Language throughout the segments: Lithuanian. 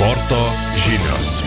Sporto žinios.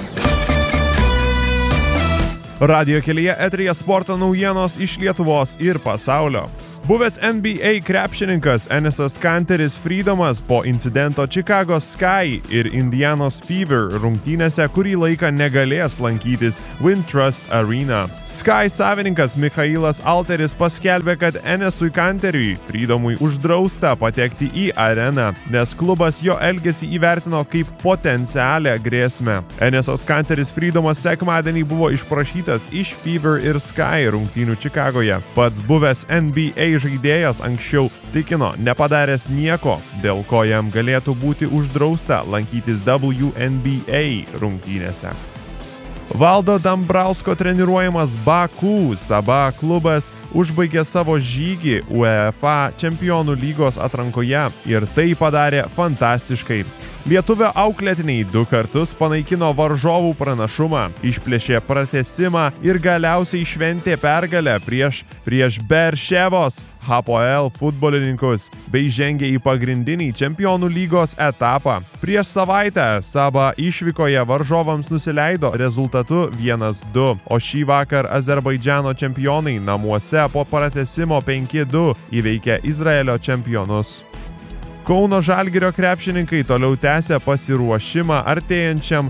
Radijo kelyje eteryje sporto naujienos iš Lietuvos ir pasaulio. Buvęs NBA krepšininkas Enesas Kanteris Freedomas po incidento Chicago's Sky ir Indianos Fever rungtynėse kurį laiką negalės lankytis Wintrust Arena. Sky savininkas Michailas Alteris paskelbė, kad Enesui Kanteriui Freedomui uždrausta patekti į areną, nes klubas jo elgesį įvertino kaip potencialią grėsmę. Enesas Kanteris Freedomas sekmadienį buvo išprašytas iš Fever ir Sky rungtynių Čikagoje. Pats buvęs NBA žaidėjas anksčiau tikino nepadaręs nieko, dėl ko jam galėtų būti uždrausta lankytis WNBA rungtynėse. Valdo Dambrausko treniruojamas Baku Saba klubas užbaigė savo žygį UEFA Čempionų lygos atrankoje ir tai padarė fantastiškai. Lietuvio auklėtiniai 2 kartus panaikino varžovų pranašumą, išplėšė pratęsimą ir galiausiai šventė pergalę prieš Berševos Hapoel futbolininkus bei žengė į pagrindinį Čempionų lygos etapą. Prieš savaitę Saba išvykoje varžovams nusileido rezultatu 1-2, o šį vakar Azerbaidžano čempionai namuose po pratęsimo 5-2 įveikė Izraelio čempionus. Kauno Žalgirio krepšininkai toliau tęsia pasiruošimą artėjančiam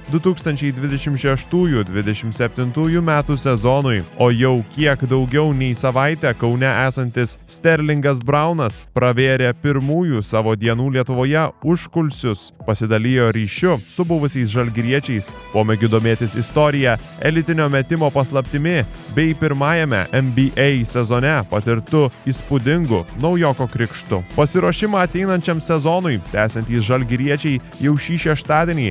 2026-2027 metų sezonui, o jau kiek daugiau nei savaitę Kaune esantis Sterlingas Braunas pravėrė pirmųjų savo dienų Lietuvoje užkulsius, pasidalijo ryšiu su buvusiais žalgiriečiais, pomėgiu domėtis istorija, elitinio metimo paslaptimi bei pirmajame NBA sezone patirtu įspūdingu naujoko krikštu. Pasiruošimą ateinančiam sezonui tęsiantys žalgiriečiai jau šį šeštadienį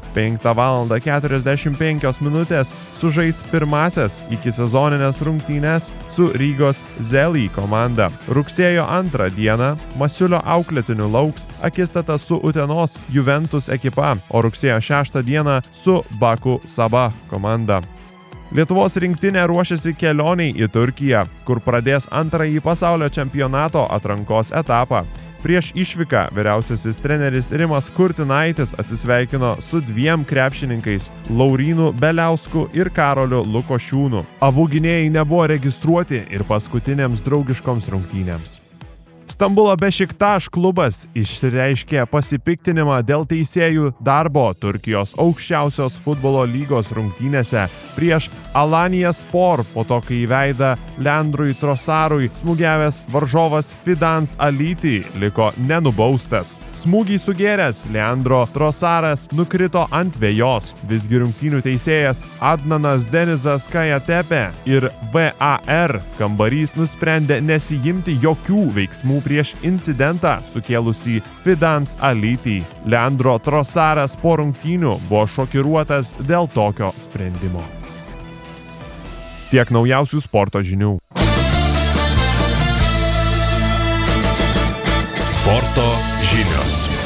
5:45 sužais pirmasias iki sezoninės rungtynės su Rygos Zely komanda. Rugsėjo 2 dieną Masiulio auklėtinių lauks akistata su Utenos Juventus ekipa, o rugsėjo 6 dieną su Baku Saba komanda. Lietuvos rinktinė ruošiasi kelioniai į Turkiją, kur pradės antrąjį pasaulio čempionato atrankos etapą. Prieš išvyką vyriausiasis treneris Rimas Kurtinaitis atsisveikino su 2 krepšininkais – Laurynu Beliausku ir Karoliu Lukošiūnu. Abu gynėjai nebuvo registruoti ir paskutinėms draugiškoms rungtynėms. Stambulo Bešiktaš klubas išreiškė pasipiktinimą dėl teisėjų darbo Turkijos aukščiausios futbolo lygos rungtynėse prieš Alanya Spor, po to, kai į veidą Leandrui Trosarui smūgiavęs varžovas Fidans Aliti liko nenubaustas. Smūgį sugėręs Leandro Trosaras nukrito ant vejos, visgi rungtynių teisėjas Adnanas Denizas Kajatepe ir VAR kambarys nusprendė nesijimti jokių veiksmų prieš incidentą sukėlusį Fidans Aliti. Leandro Trosaras po rungtynių buvo šokiruotas dėl tokio sprendimo. Tiek naujausių sporto žinių. Sporto žinios.